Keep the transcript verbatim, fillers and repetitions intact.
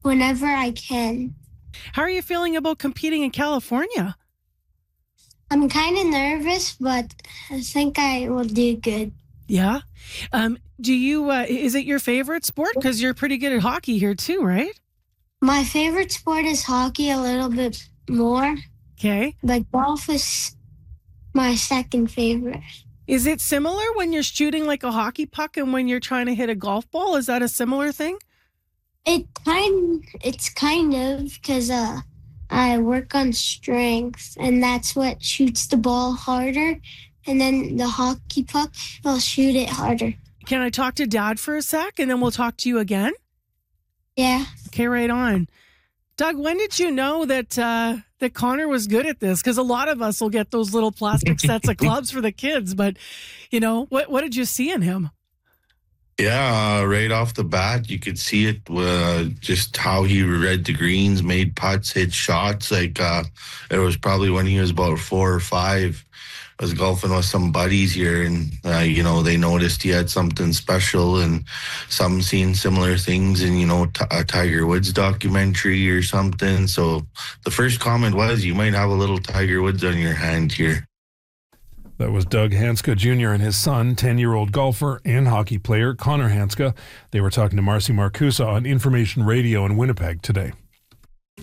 whenever I can. How are you feeling about competing in California? I'm kind of nervous, but I think I will do good. Yeah. Um, do you, uh, is it your favorite sport? Because you're pretty good at hockey here too, right? My favorite sport is hockey a little bit more, Okay. but golf is my second favorite. Is it similar when you're shooting like a hockey puck and when you're trying to hit a golf ball? Is that a similar thing? It kind, it's kind of because uh, I work on strength, and that's what shoots the ball harder. And then the hockey puck, I'll shoot it harder. Can I talk to Dad for a sec and then we'll talk to you again? Yeah. Okay, right on. Doug, when did you know that uh, that Connor was good at this? Because a lot of us will get those little plastic sets of clubs for the kids, but you know, what what did you see in him? Yeah, uh, right off the bat, you could see it. Uh, just how he read the greens, made putts, hit shots. Like uh, it was probably when he was about four or five. I was golfing with some buddies here, and uh, you know, they noticed he had something special, and some seen similar things in, you know, t- a Tiger Woods documentary or something. So the first comment was, "You might have a little Tiger Woods on your hand here." That was Doug Hanska Junior and his son, ten-year-old golfer and hockey player Connor Hanska. They were talking to Marcy Marcusa on Information Radio in Winnipeg today.